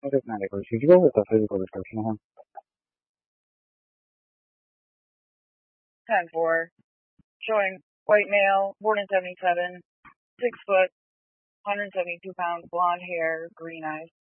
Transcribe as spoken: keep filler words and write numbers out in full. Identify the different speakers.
Speaker 1: medical. Should you go with the physical description of him?
Speaker 2: ten four. Showing white male, born in seventy-seven, six foot, one hundred seventy-two pounds, blonde hair, green eyes.